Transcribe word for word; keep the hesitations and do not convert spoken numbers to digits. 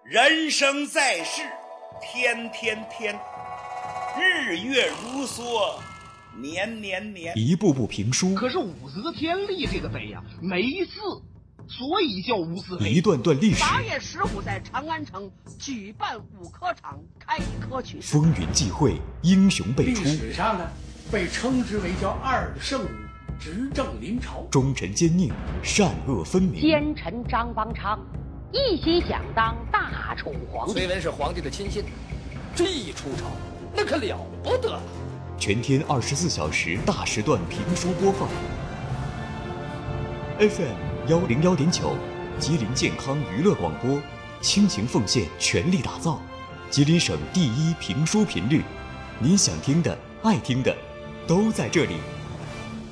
人生在世，天天天，日月如梭，年年年。 一部部评书， 可是武则天立这个碑呀、啊，没字，所以叫无字碑。 一段段历史。 八月十五在长安城举办武科场开科取士， 风云际会，英雄辈出。 历史上呢，被称之为叫二圣武，执政临朝， 忠臣奸佞，善恶分明。 奸臣张邦昌一心想当大楚皇帝。 崔文是皇帝的亲信，这一出朝，那可了不得了。 全天二十四小时大时段评书播放。F M 幺零幺点九，吉林健康娱乐广播，倾情奉献，全力打造吉林省第一评书频率。您想听的、爱听的，都在这里。